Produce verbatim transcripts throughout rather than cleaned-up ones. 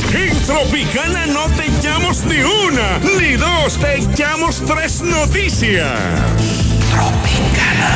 En Tropicana no te echamos ni una, ni dos, te echamos tres noticias. Tropicana.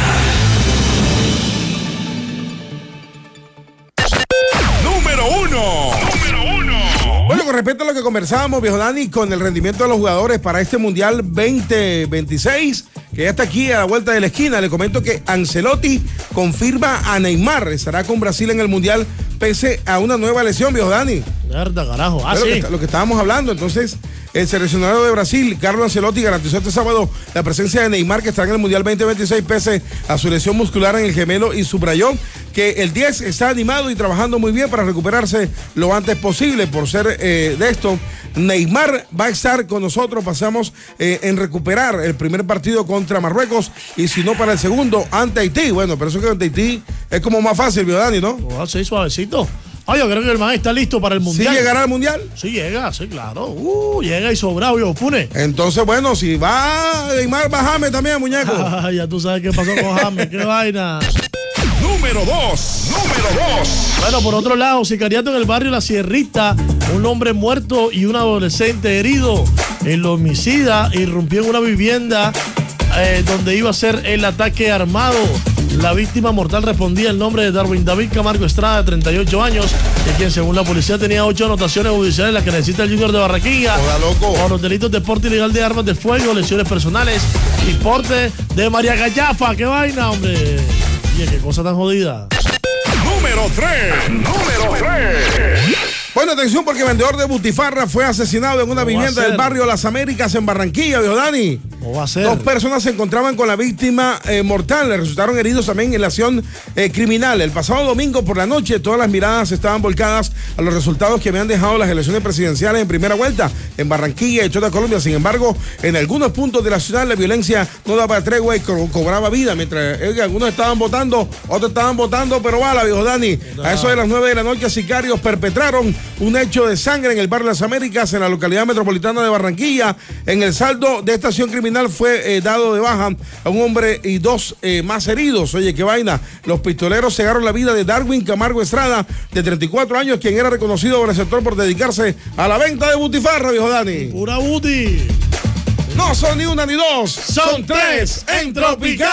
Número uno. Número uno. Bueno, con respecto a lo que conversábamos, viejo Dani, con el rendimiento de los jugadores para este Mundial veinte veintiséis, que ya está aquí a la vuelta de la esquina, le comento que Ancelotti confirma a Neymar, estará con Brasil en el Mundial pese a una nueva lesión, viejo Dani. Mierda, carajo. Ah, sí. Lo que, lo que estábamos hablando, entonces, el seleccionador de Brasil, Carlo Ancelotti, garantizó este sábado la presencia de Neymar, que estará en el Mundial veinte veintiséis pese a su lesión muscular en el gemelo, y subrayó que el diez está animado y trabajando muy bien para recuperarse lo antes posible. Por ser eh, de esto, Neymar va a estar con nosotros. Pasamos eh, en recuperar el primer partido contra Marruecos y si no para el segundo ante Haití. Bueno, pero eso que ante Haití es como más fácil, ¿verdad, Dani, no? Oh, sí, suavecito. Ay, yo creo que el man está listo para el Mundial. ¿Sí llegará al Mundial? Sí llega, sí, claro. Uh, llega y sobrado, yo, Pune. Entonces, bueno, si va Neymar, va James también, muñeco. Ay, ya tú sabes qué pasó con James, qué vaina. Número dos, número dos. Bueno, por otro lado, sicariato en el barrio La Sierrita, un hombre muerto y un adolescente herido. El homicida irrumpió en una vivienda eh, donde iba a ser el ataque armado. La víctima mortal respondía el nombre de Darwin David Camargo Estrada, de treinta y ocho años, de quien según la policía tenía ocho anotaciones judiciales, las que necesita el Junior de Barranquilla. Hola, loco. Con los delitos de porte ilegal de armas de fuego, lesiones personales y porte de María Gallafa. ¡Qué vaina, hombre! Oye, qué cosa tan jodida. Número tres, número tres. Bueno, atención porque vendedor de butifarra fue asesinado en una vivienda del barrio Las Américas en Barranquilla, viejo Dani. ¿Cómo va a ser? Dos personas se encontraban con la víctima eh, mortal, le resultaron heridos también en la acción eh, criminal. El pasado domingo por la noche todas las miradas estaban volcadas a los resultados que habían dejado las elecciones presidenciales en primera vuelta en Barranquilla y toda Colombia. Sin embargo, en algunos puntos de la ciudad la violencia no daba tregua y co cobraba vida. Mientras eh, algunos estaban votando, otros estaban votando, pero bala, viejo Dani. No. A eso de las nueve de la noche, sicarios perpetraron un hecho de sangre en el barrio Las Américas, en la localidad metropolitana de Barranquilla. En el saldo de esta acción criminal fue eh, dado de baja a un hombre y dos eh, más heridos. Oye, qué vaina. Los pistoleros cegaron la vida de Darwin Camargo Estrada, de treinta y cuatro años, quien era reconocido por el sector por dedicarse a la venta de butifarra, viejo Dani. Pura buti. No son ni una ni dos, son, son tres en Tropical.